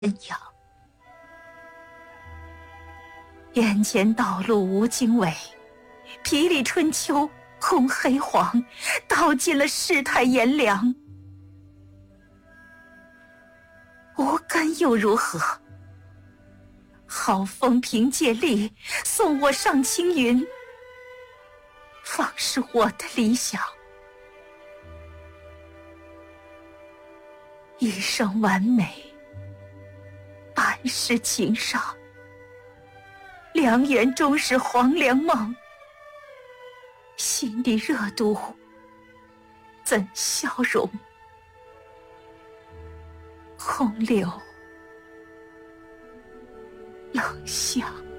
真阳。眼前道路无经纬，霹雳春秋红黑黄，道尽了世态炎凉。无根又如何？好风凭借力，送我上青云，方是我的理想。一生完美，半世情伤，良缘终是黄粱梦。心底热度怎消融？空留冷香。